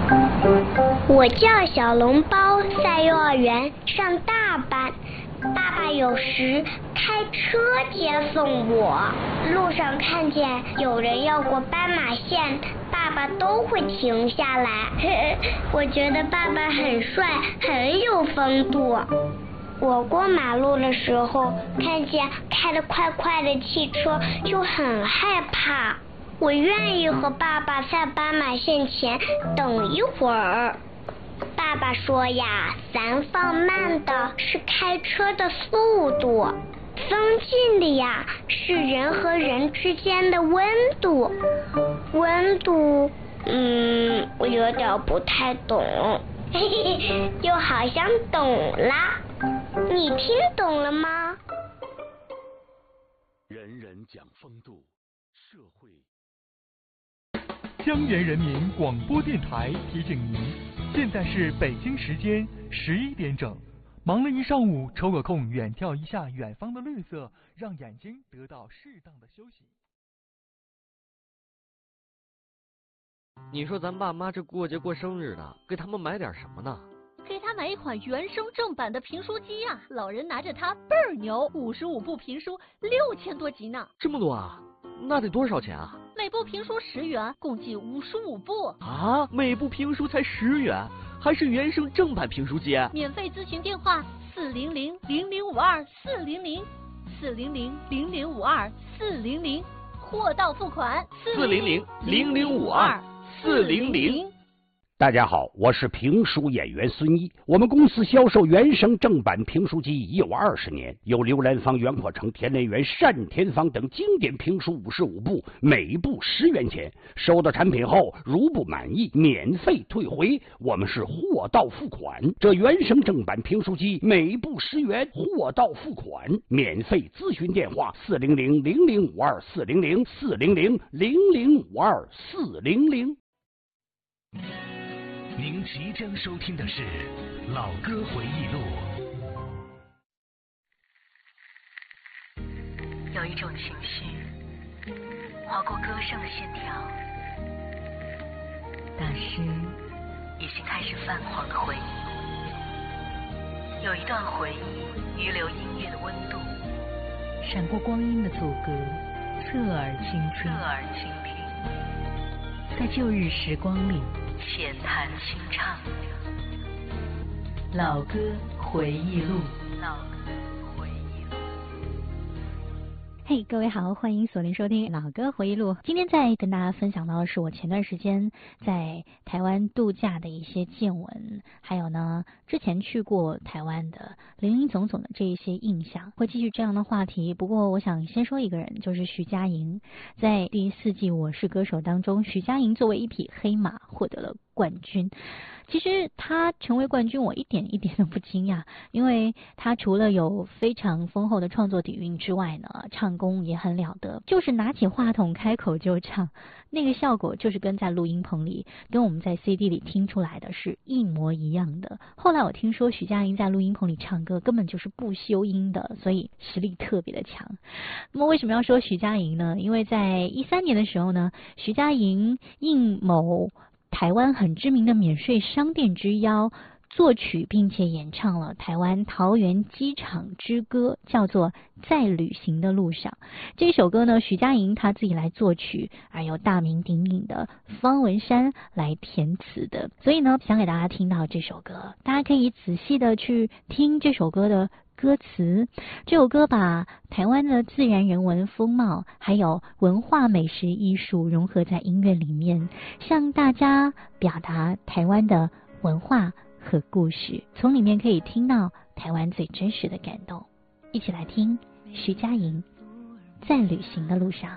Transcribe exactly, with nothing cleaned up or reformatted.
我叫小笼包，在幼儿园上大班。爸爸有时开车接送我，路上看见有人要过斑马线，爸爸都会停下来。我觉得爸爸很帅，很有风度。我过马路的时候，看见开得快快的汽车，就很害怕。我愿意和爸爸在斑马线前等一会儿。爸爸说呀，咱放慢的是开车的速度，放近的呀是人和人之间的温度。温度，嗯，我有点不太懂，嘿嘿，又好像懂啦。你听懂了吗？ 人人讲风度，社会。 江源人民广播电台提醒您，现在是北京时间十一点整。忙了一上午，抽个空远眺一下远方的绿色，让眼睛得到适当的休息。 你说咱爸妈这过节过生日的，给他们买点什么呢？ 给他买一款原声正版的评书机啊，老人拿着它倍儿牛，五十五部评书，六千多集呢。 这么多啊？那得多少钱啊？ 每部评书十元，共计五十五部啊！每部评书才十元，还是原声正版评书机？ 免费咨询电话：四零零零零五二四零零，四零零零零五二四零零，货到付款。 四零零零零五二四零零。 大家好，我是评书演员孙一。我们公司销售原声正版评书机已有二十年，有刘兰芳、袁阔成、田连元、单田芳等经典评书五十五部，每部十元钱。收到产品后，如不满意，免费退回。我们是货到付款。这原声正版评书机每部十元，货到付款，免费咨询电话：四零零零零五二四零零四零零零零五二四零零。 您即将收听的是《老歌回忆录》。 有一种情绪划过歌声的线条，那是已经开始泛黄的回忆。有一段回忆遗留音乐的温度， 闪过光阴的阻隔，侧耳倾听， 侧耳倾听， 在旧日时光里浅谈轻唱。 老歌回忆录， 老歌回忆录。 嘿、hey, 各位好，欢迎锁定收听老歌回忆录。今天在跟大家分享到的是我前段时间在台湾度假的一些见闻，还有呢之前去过台湾的林林总总的这一些印象，会继续这样的话题。不过我想先说一个人，就是徐佳莹。在第四季《我是歌手》当中，徐佳莹作为一匹黑马获得了冠军。其实他成为冠军我一点一点都不惊讶，因为他除了有非常丰厚的创作底蕴之外呢，唱功也很了得，就是拿起话筒开口就唱，那个效果就是跟在录音棚里跟我们在 C D 里听出来的是一模一样的。后来我听说徐佳莹在录音棚里唱歌根本就是不修音的，所以实力特别的强。那么为什么要说徐佳莹呢？因为在一三年的时候呢，徐佳莹应某台湾很知名的免税商店之邀，作曲并且演唱了台湾桃园机场之歌，叫做《在旅行的路上》。这首歌呢，徐佳莹她自己来作曲，而由大名鼎鼎的方文山来填词的。所以呢，想给大家听到这首歌，大家可以仔细的去听这首歌的歌词。这首歌把台湾的自然人文风貌还有文化美食艺术融合在音乐里面，向大家表达台湾的文化和故事，从里面可以听到台湾最真实的感动。一起来听徐佳莹《在旅行的路上》。